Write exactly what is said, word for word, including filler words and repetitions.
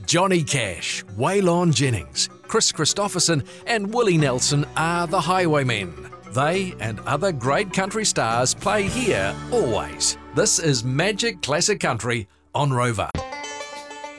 Johnny Cash, Waylon Jennings, Chris Christopherson and Willie Nelson are the Highwaymen. They and other great country stars play here always. This is Magic Classic Country on Rover.